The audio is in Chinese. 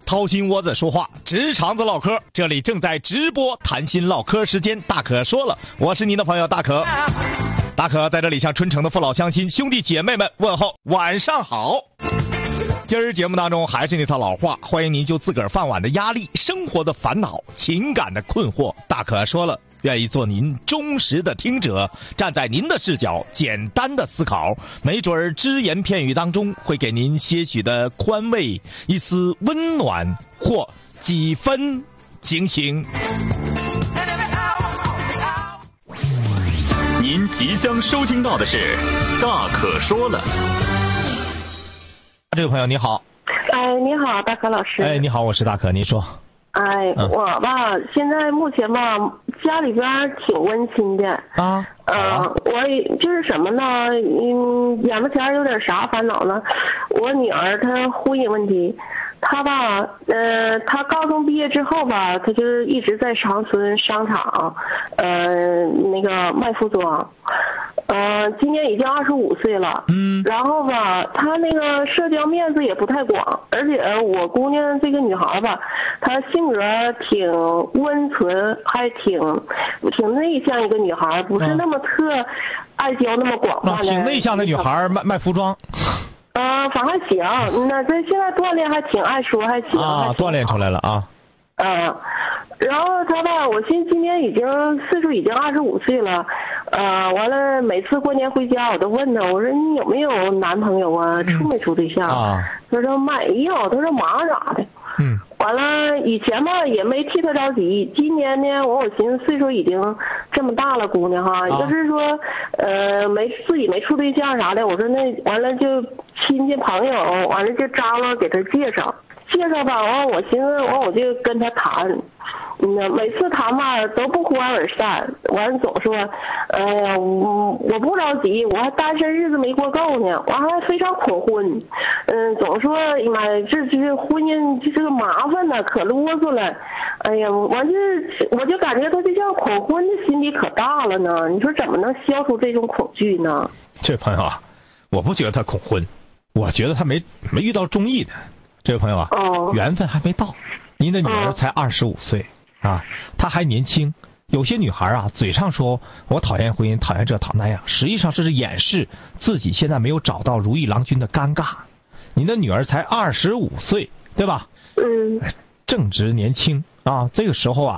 掏心窝子说话，直肠子唠嗑，这里正在直播谈心唠嗑时间，大可说了，我是您的朋友大可。大可在这里向春城的父老乡亲、兄弟姐妹们问候晚上好。今儿节目当中还是那套老话，欢迎您就自个儿饭碗的压力、生活的烦恼、情感的困惑，大可说了，愿意做您忠实的听者，站在您的视角简单的思考，没准儿只言片语当中会给您些许的宽慰，一丝温暖或几分警醒。 您即将收听到的是大可说了。 这位朋友你好。 你好，大可老师。 你好，我是大可，您说。 我吧，现在目前吧，家里边挺温馨的啊。 我就是什么呢？眼巴前有点啥烦恼呢？我女儿她婚姻问题，她吧，她高中毕业之后吧，她就是一直在长春商场，那个卖服装。今年已经25岁了。然后吧，她那个社交面子也不太广，而且我姑娘这个女孩吧，她性格挺温存，还挺内向一个女孩，不是那么特爱交那么广泛的。 挺内向的女孩卖服装。 反正还行，那这现在锻炼还挺爱说，还行。 锻炼出来了啊。 然后他吧，我现今年岁数已经25岁了，完了每次过年回家我都问他，我说你有没有男朋友啊？处没处对象？他说没有，他说忙啥的。完了以前吧也没替他着急，今年呢我寻思岁数已经这么大了，姑娘哈，要是说自己没处对象啥的，我说那完了就亲戚朋友，完了就张罗给他介绍吧，完我寻思完我就跟他谈，每次谈吧都不欢而散，完总说，我不着急，我还单身日子没过够呢，完还非常恐婚，总说妈这婚姻这个麻烦呢，可啰嗦了，哎呀，我就感觉他这叫恐婚的心理可大了呢，你说怎么能消除这种恐惧呢？ 这位朋友啊，我不觉得他恐婚，我觉得他没遇到中意的。这位朋友啊，缘分还没到。您的女儿才25岁啊，她还年轻。有些女孩啊，嘴上说我讨厌婚姻，讨厌这讨那样，实际上是掩饰自己现在没有找到如意郎君的尴尬。您的女儿才25岁，对吧？正值年轻啊，这个时候啊，